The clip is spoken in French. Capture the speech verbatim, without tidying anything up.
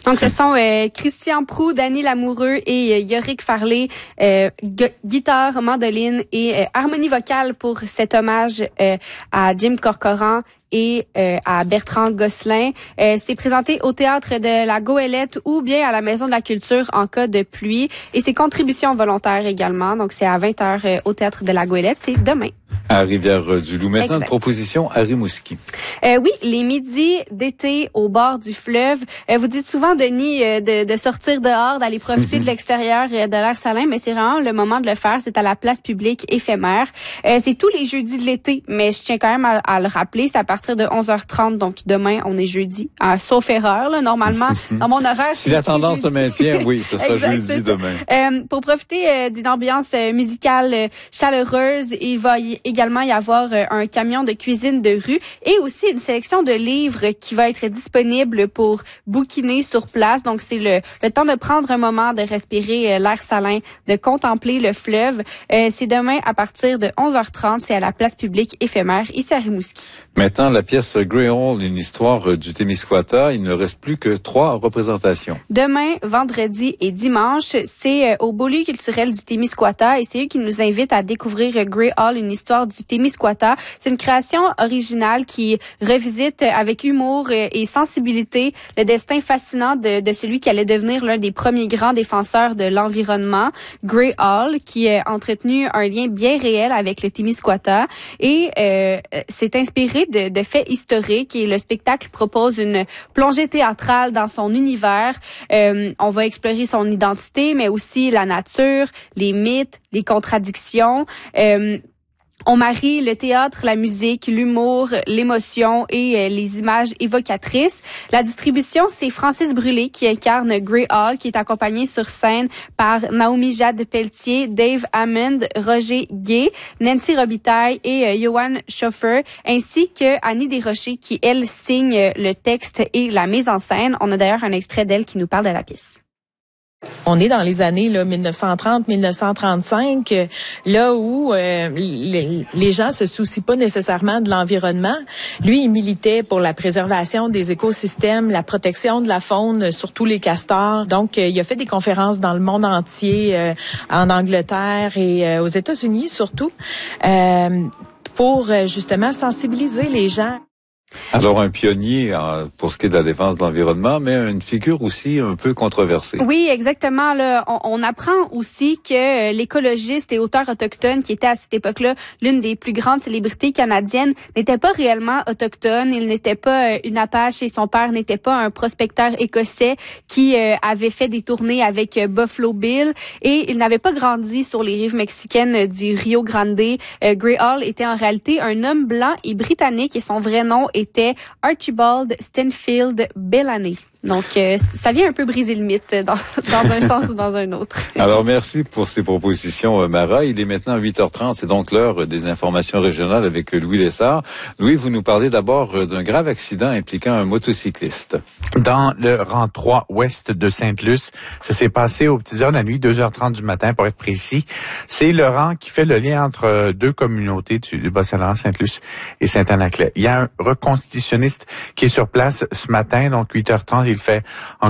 Donc, ce sont euh, Christian Proulx, Danny Lamoureux et euh, Yorick Farley, euh, gu- guitare, mandoline et euh, harmonie vocale pour cet hommage euh, à Jim Corcoran et euh, à Bertrand Gosselin. Euh, c'est présenté au Théâtre de la Goélette ou bien à la Maison de la Culture en cas de pluie. Et c'est contribution volontaire également. Donc, c'est à vingt heures euh, au Théâtre de la Goélette. C'est demain. À Rivière-du-Loup. Maintenant, Exact. une proposition à Rimouski. Euh, oui, les midis d'été au bord du fleuve. Euh, vous dites souvent, Denis, euh, de, de sortir dehors, d'aller profiter de l'extérieur, euh, de l'air salin, mais c'est vraiment le moment de le faire. C'est à la place publique éphémère. Euh, c'est tous les jeudis de l'été, mais je tiens quand même à, à le rappeler. C'est à partir de onze heures trente, donc demain, on est jeudi. Ah, sauf erreur, là, normalement, dans mon horaire. Si la tendance se maintient, oui, ce sera exact, jeudi demain. Euh, pour profiter euh, d'une ambiance euh, musicale euh, chaleureuse, il va y, également y avoir euh, un camion de cuisine de rue et aussi une sélection de livres qui va être disponible pour bouquiner sur place. Donc, c'est le, le temps de prendre un moment, de respirer euh, l'air salin, de contempler le fleuve. Euh, c'est demain à partir de onze heures trente. C'est à la place publique éphémère ici à Rimouski. Maintenant, la pièce Grey Hall, une histoire du Témiscouata. Il ne reste plus que trois représentations. Demain, vendredi et dimanche, c'est euh, au Beaulieu culturel du Témiscouata et c'est eux qui nous invitent à découvrir euh, Grey Hall, une histoire du Témiscouata. C'est une création originale qui revisite avec humour et sensibilité le destin fascinant de, de celui qui allait devenir l'un des premiers grands défenseurs de l'environnement, Grey Hall, qui a entretenu un lien bien réel avec le Témiscouata et euh, s'est inspiré de, de faits historiques et le spectacle propose une plongée théâtrale dans son univers. Euh, on va explorer son identité, mais aussi la nature, les mythes, les contradictions. Euh, On marie le théâtre, la musique, l'humour, l'émotion et euh, les images évocatrices. La distribution, c'est Francis Brûlé qui incarne Grey Hall, qui est accompagné sur scène par Naomi Jade Pelletier, Dave Hammond, Roger Gay, Nancy Robitaille et euh, Johan Schoffer, ainsi que Annie Desrochers qui, elle, signe le texte et la mise en scène. On a d'ailleurs un extrait d'elle qui nous parle de la pièce. On est dans les années là dix-neuf cent trente, dix-neuf cent trente-cinq, là où euh, les, les gens se soucient pas nécessairement de l'environnement. Lui, il militait pour la préservation des écosystèmes, la protection de la faune, surtout les castors. Donc, euh, il a fait des conférences dans le monde entier, euh, en Angleterre et euh, aux États-Unis surtout, euh, pour euh, justement sensibiliser les gens. Alors, un pionnier euh, pour ce qui est de la défense de l'environnement, mais une figure aussi un peu controversée. Oui, exactement. Là, on, on apprend aussi que euh, l'écologiste et auteur autochtone, qui était à cette époque-là l'une des plus grandes célébrités canadiennes, n'était pas réellement autochtone. Il n'était pas euh, une Apache et son père n'était pas un prospecteur écossais qui euh, avait fait des tournées avec euh, Buffalo Bill et il n'avait pas grandi sur les rives mexicaines du Rio Grande. Euh, Grey Hall était en réalité un homme blanc et britannique et son vrai nom était Archibald Stanfield Bellamy. Donc, euh, ça vient un peu briser le mythe dans, dans un sens ou dans un autre. Alors, merci pour ces propositions, Mara. Il est maintenant huit heures trente. C'est donc l'heure des informations régionales avec Louis Lessard. Louis, vous nous parlez d'abord d'un grave accident impliquant un motocycliste. Dans le rang trois ouest de Sainte-Luce, ça s'est passé aux petites heures de la nuit, deux heures trente du matin pour être précis. C'est le rang qui fait le lien entre deux communautés du Bas-Saint-Laurent, Sainte-Luce et Saint-Anaclet. Il y a un reconstitutionniste qui est sur place ce matin, donc huit heures trente. Il fait en